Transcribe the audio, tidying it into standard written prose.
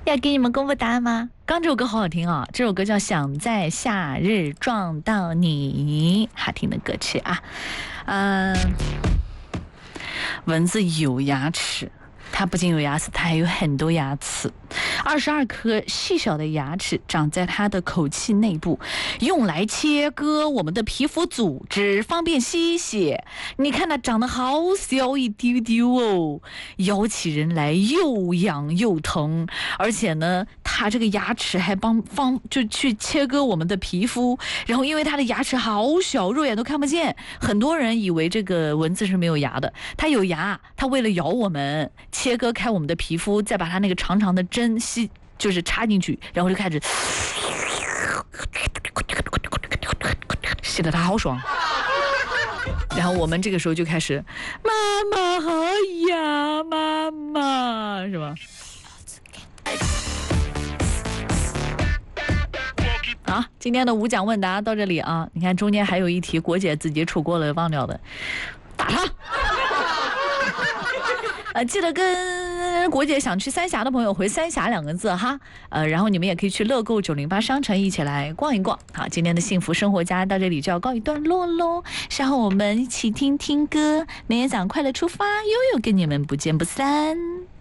要给你们公布答案吗？刚这首歌好好听啊，这首歌叫《想在夏日撞到你》，好听的歌曲啊。蚊子有牙齿，它不仅有牙齿，它还有很多牙齿。22颗细小的牙齿长在它的口器内部，用来切割我们的皮肤组织，方便吸血。你看它长得好小一丢丢哦，咬起人来又痒又疼，而且呢，它这个牙齿还就去切割我们的皮肤，然后因为它的牙齿好小，肉眼都看不见，很多人以为这个蚊子是没有牙的，它有牙，它为了咬我们，切割开我们的皮肤，再把它那个长长的针就是插进去，然后就开始吸得它好爽。然后我们这个时候就开始，妈妈好痒，妈妈是吧？好，今天的5讲问答到这里啊，你看中间还有一题国姐自己杵过了忘掉的，打他。记得跟国姐想去三峡的朋友回三峡2个字哈，然后你们也可以去乐购908商城一起来逛一逛。好，今天的幸福生活家到这里就要告一段落喽，稍后我们一起听听歌，每天早上快乐出发，悠悠跟你们不见不散。